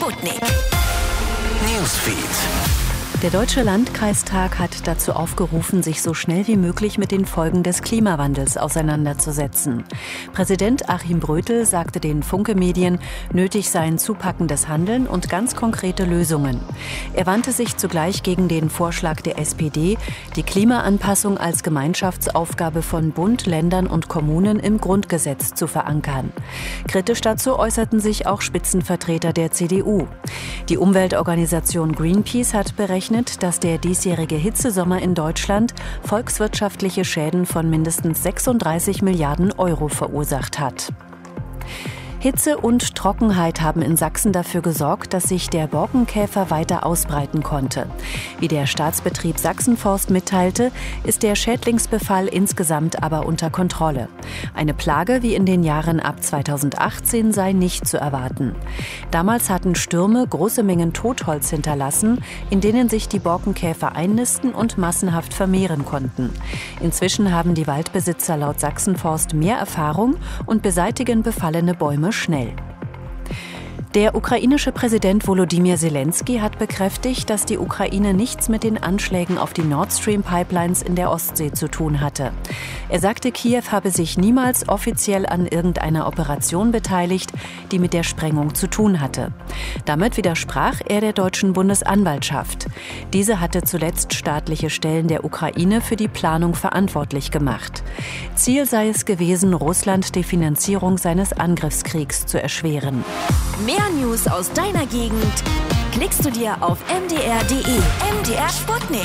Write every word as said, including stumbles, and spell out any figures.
Sputnik Newsfeed. Der Deutsche Landkreistag hat dazu aufgerufen, sich so schnell wie möglich mit den Folgen des Klimawandels auseinanderzusetzen. Präsident Achim Brötel sagte den Funke-Medien, nötig seien zupackendes Handeln und ganz konkrete Lösungen. Er wandte sich zugleich gegen den Vorschlag der S P D, die Klimaanpassung als Gemeinschaftsaufgabe von Bund, Ländern und Kommunen im Grundgesetz zu verankern. Kritisch dazu äußerten sich auch Spitzenvertreter der C D U. Die Umweltorganisation Greenpeace hat berechnet, dass der diesjährige Hitzesommer in Deutschland volkswirtschaftliche Schäden von mindestens sechsunddreißig Milliarden Euro verursacht hat. Hitze und Trockenheit haben in Sachsen dafür gesorgt, dass sich der Borkenkäfer weiter ausbreiten konnte. Wie der Staatsbetrieb Sachsenforst mitteilte, ist der Schädlingsbefall insgesamt aber unter Kontrolle. Eine Plage wie in den Jahren ab zweitausendachtzehn sei nicht zu erwarten. Damals hatten Stürme große Mengen Totholz hinterlassen, in denen sich die Borkenkäfer einnisten und massenhaft vermehren konnten. Inzwischen haben die Waldbesitzer laut Sachsenforst mehr Erfahrung und beseitigen befallene Bäume schnell. Der ukrainische Präsident Volodymyr Zelensky hat bekräftigt, dass die Ukraine nichts mit den Anschlägen auf die Nord Stream Pipelines in der Ostsee zu tun hatte. Er sagte, Kiew habe sich niemals offiziell an irgendeiner Operation beteiligt, die mit der Sprengung zu tun hatte. Damit widersprach er der deutschen Bundesanwaltschaft. Diese hatte zuletzt staatliche Stellen der Ukraine für die Planung verantwortlich gemacht. Ziel sei es gewesen, Russland die Finanzierung seines Angriffskriegs zu erschweren. Mehr News aus deiner Gegend klickst du dir auf m d r punkt d e. M D R Sputnik.